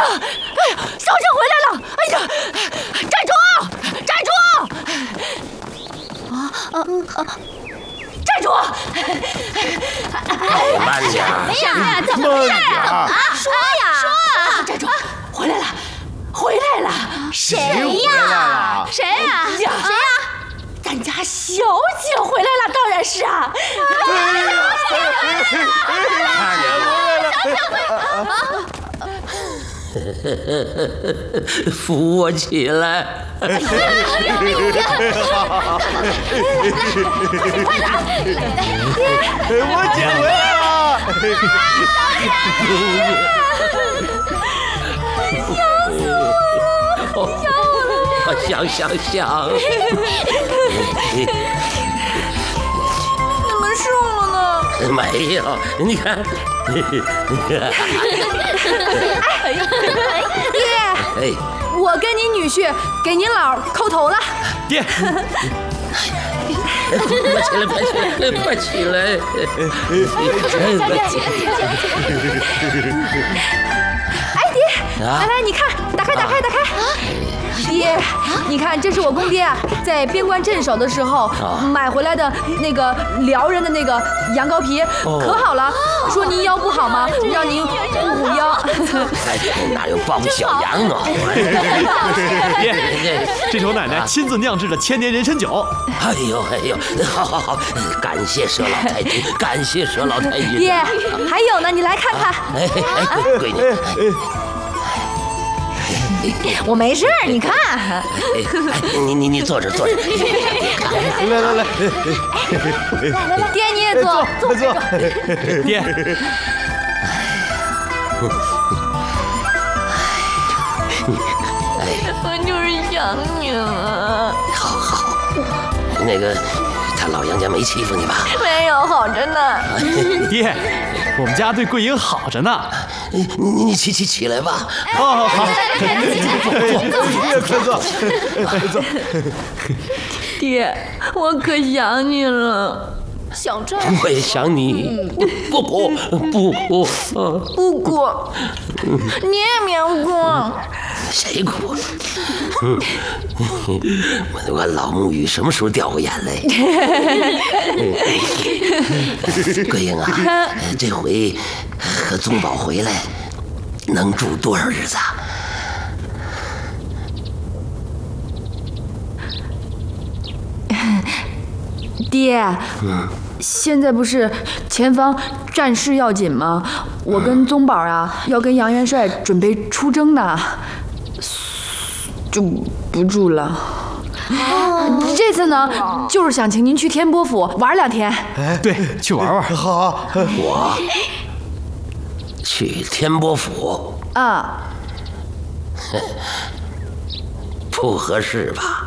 哎呀，小生回来了！哎呀，站住！站住！站住！ 慢点！ 什么呀？怎么回事啊？说呀！站住！回来了！回来了！ 谁呀？ 谁呀？谁呀？咱家小姐回来了，当然是啊！ 扶我起来！ 我姐回来了！ 想。 怎么瘦了呢？ 没有，你看。 爹，我跟你女婿给您姥叩头了。 爹， 快起来！ 哎，爹，来，你看，打开。爹，你看，这是我公爹在边关镇守的时候买回来的那个辽人的那个羊羔皮，可好了。说您腰不好吗？让您捂腰。 哪有包小羊啊？ 爹，这是我奶奶亲自酿制的千年人参酒。 哎呦，好，感谢佘老太君，感谢佘老太君。 爹，还有呢，你来看看。 闺女。 我没事，你看。 你坐着。 来， 爹你也坐。 爹， 我就是想你了。 好，那个他老杨家没欺负你吧？ 没有，好着呢。 爹，我们家对桂英好着呢。 你起来吧。 好，坐。 爹，我可想你了。想这？ 我也想你。不哭。 不哭，你也别哭。 谁哭？我老沐雨什么时候掉过眼泪？桂英啊，这回和宗保回来，能住多少日子啊？ 爹，现在不是前方战事要紧吗？我跟宗保啊，要跟杨元帅准备出征呢，就不住了。这次呢，就是想请您去天波府玩2天。 对，去玩。 好， 我去天波府啊， 不合适吧？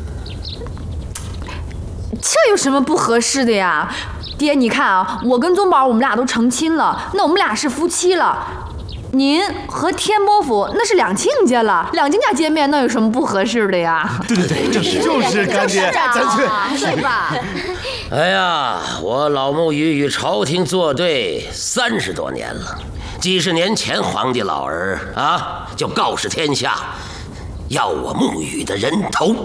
这有什么不合适的呀？爹，你看啊，我跟宗保我们俩都成亲了，那我们俩是夫妻了。您和天波府那是两亲家了，两亲家见面那有什么不合适的呀？ 对， 就是干爹，咱去， 是吧？ 哎呀，我老沐雨与朝廷作对30多年了，几十年前皇帝老儿啊就告示天下，要我沐雨的人头。